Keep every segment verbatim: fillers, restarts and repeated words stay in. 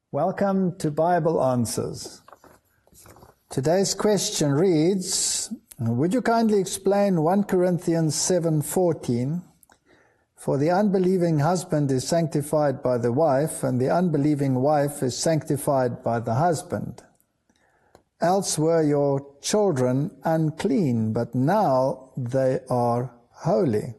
Welcome to Bible Answers. Today's question reads, would you kindly explain First Corinthians seven fourteen? For the unbelieving husband is sanctified by the wife, and the unbelieving wife is sanctified by the husband. Else were your children unclean, but now they are holy.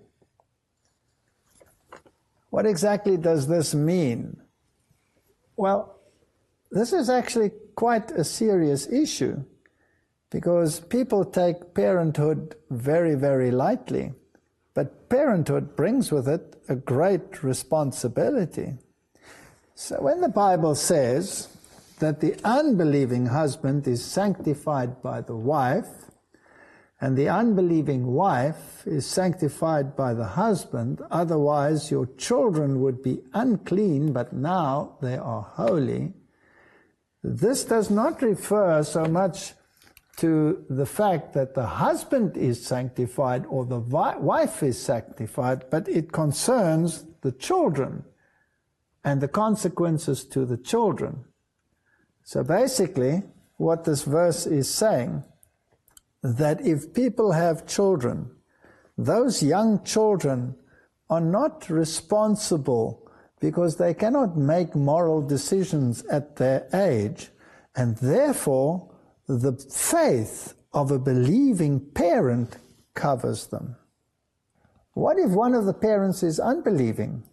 What exactly does this mean? Well, this is actually quite a serious issue because people take parenthood very, very lightly. But parenthood brings with it a great responsibility. So when the Bible says that the unbelieving husband is sanctified by the wife, and the unbelieving wife is sanctified by the husband, otherwise your children would be unclean, but now they are holy, this does not refer so much to the fact that the husband is sanctified or the wife is sanctified, but it concerns the children and the consequences to the children. So basically, what this verse is saying, that if people have children, those young children are not responsible because they cannot make moral decisions at their age, and therefore the faith of a believing parent covers them. What if one of the parents is unbelieving?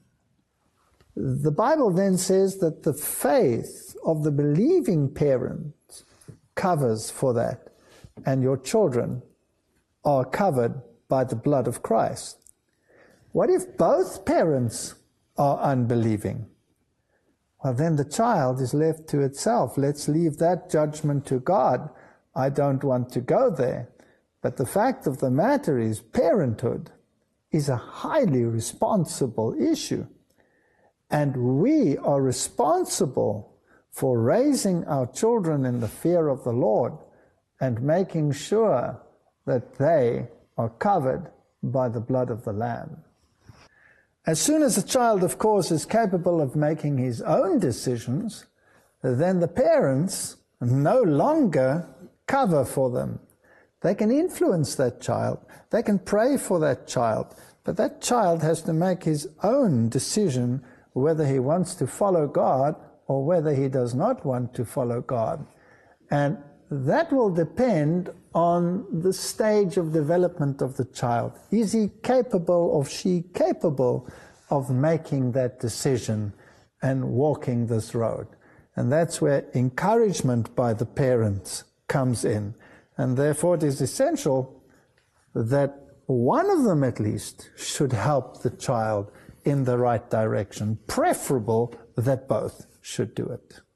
The Bible then says that the faith of the believing parent covers for that, and your children are covered by the blood of Christ. What if both parents are unbelieving? Well, then the child is left to itself. Let's leave that judgment to God. I don't want to go there. But the fact of the matter is, parenthood is a highly responsible issue. And we are responsible for raising our children in the fear of the Lord and making sure that they are covered by the blood of the Lamb. As soon as a child, of course, is capable of making his own decisions, then the parents no longer cover for them. They can influence that child. They can pray for that child. But that child has to make his own decision whether he wants to follow God or whether he does not want to follow God. And that will depend on the stage of development of the child. Is he capable or she capable of making that decision and walking this road? And that's where encouragement by the parents comes in. And therefore it is essential that one of them at least should help the child in the right direction, preferable that both should do it.